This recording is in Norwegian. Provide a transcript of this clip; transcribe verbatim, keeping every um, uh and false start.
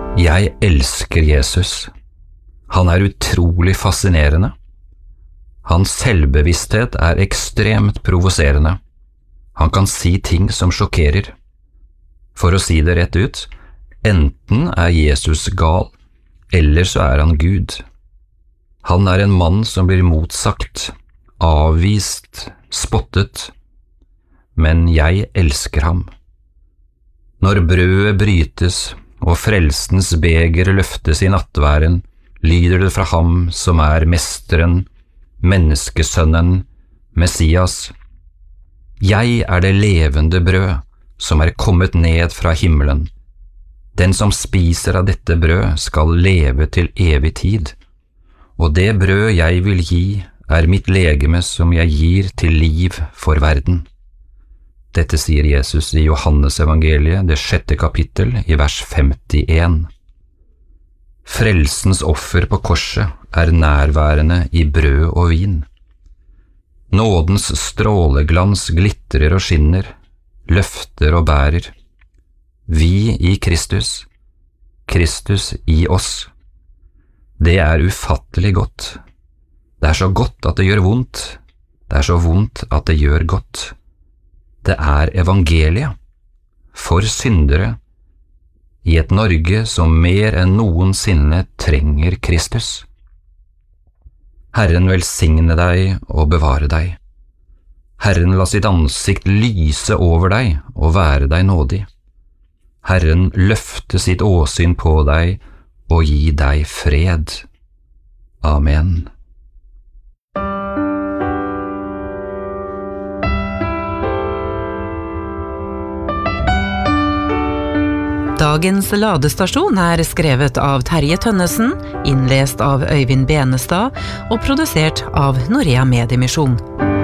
Jeg elsker Jesus. Han er utrolig fascinerende. Hans selvbevissthet er ekstremt provoserende. Han kan si ting som sjokkerer. For å si det rett ut, enten er Jesus gal, eller så er han Gud. Han er en mann som blir motsagt, avvist, spottet. Men jeg elsker ham. Når brødet brytes, og frelsens beger løftes i nattværen, lyder det fra ham som er mesteren, menneskesønnen, Messias. Jeg er det levende brød som er kommet ned fra himmelen. Den som spiser av dette brød skal leve til evig tid, og det brød jeg vil gi er mitt legeme som jeg gir til liv for verden. Dette sier Jesus i Johannes evangeliet, det sjette kapittel, i vers femtien. Frelsens offer på korset er nærværende i brød og vin. Nådens stråleglans glitrer og skinner, løfter og bærer. Vi i Kristus, Kristus i oss. Det er ufattelig godt. Det er så godt at det gjør vondt. Det er så vondt at det gjør godt. Det er evangeliet, for syndere, i et Norge som mer enn noensinne trenger Kristus. Herren velsigne deg og bevare deg. Herren la sitt ansikt lyse over deg og være deg nådig. Herren løfte sitt åsyn på deg og gi deg fred. Amen. Dagens ladestasjon er skrevet av Terje Tønnesen, innlest av Øyvind Benestad og produsert av Norea Mediemisjon.